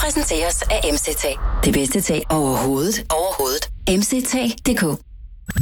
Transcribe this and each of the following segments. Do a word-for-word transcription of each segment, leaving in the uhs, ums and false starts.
præsenteres af M C T. Det bedste tag overhovedet. Overhovedet. M C T punktum d k.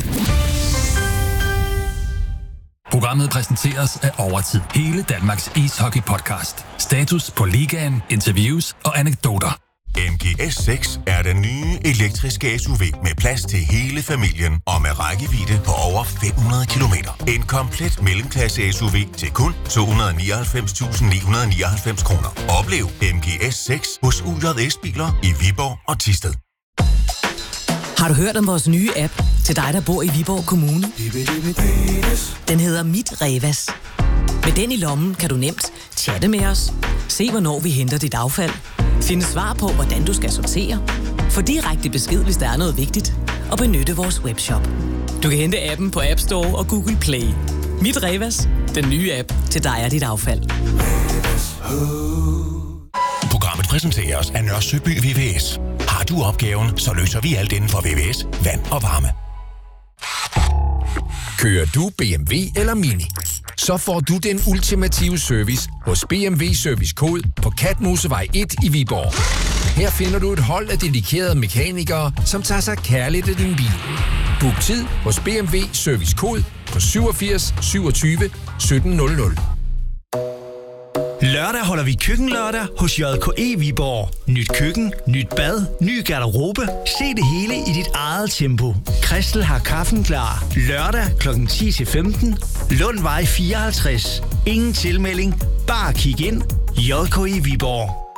Programmet præsenteres af Overtid. Hele Danmarks ishockey-podcast. Status på ligaen, interviews og anekdoter. M G S seks er den nye elektriske S U V med plads til hele familien og med rækkevidde på over fem hundrede kilometer. En komplet mellemklasse S U V til kun to hundrede nioghalvfems tusind ni hundrede nioghalvfems kroner. Oplev M G S seks hos U J S-biler i Viborg og Thisted. Har du hørt om vores nye app til dig, der bor i Viborg Kommune? Den hedder Mit Revas. Med den i lommen kan du nemt chatte med os, se hvornår vi henter dit affald, finde svar på, hvordan du skal sortere, få direkte besked, hvis der er noget vigtigt, og benytte vores webshop. Du kan hente appen på App Store og Google Play. Mit Revas, den nye app til dig og dit affald. Programmet præsenteres af Nørre Søby V V S. Har du opgaven, så løser vi alt inden for V V S, vand og varme. Kører du B M W eller Mini? Så får du den ultimative service hos B M W Service Kod på Katmosevej et i Viborg. Her finder du et hold af dedikerede mekanikere, som tager sig kærligt af din bil. Book tid hos B M W Service Kod på syvogfirs syvogtyve sytten nul nul. Lørdag holder vi køkkenlørdag hos J K E Viborg. Nyt køkken, nyt bad, ny garderobe. Se det hele i dit eget tempo. Christel har kaffen klar. Lørdag klokken ti til femten. Lundvej fireoghalvtreds. Ingen tilmelding. Bare kig ind. J K E Viborg.